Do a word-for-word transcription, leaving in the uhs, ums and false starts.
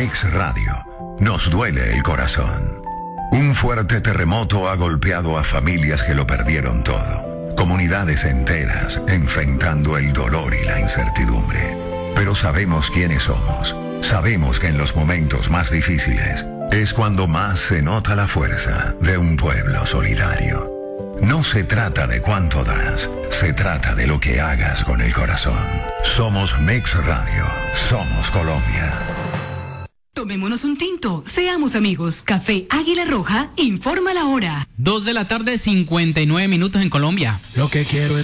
Mex Radio, nos duele el corazón. Un fuerte terremoto ha golpeado a familias que lo perdieron todo, comunidades enteras enfrentando el dolor y la incertidumbre. Pero sabemos quiénes somos, sabemos que en los momentos más difíciles es cuando más se nota la fuerza de un pueblo solidario. No se trata de cuánto das, se trata de lo que hagas con el corazón. Somos Mex Radio, somos Colombia. Tomémonos un tinto, seamos amigos. Café Águila Roja, informa la hora. Dos de la tarde, cincuenta y nueve minutos en Colombia. Lo que quiero es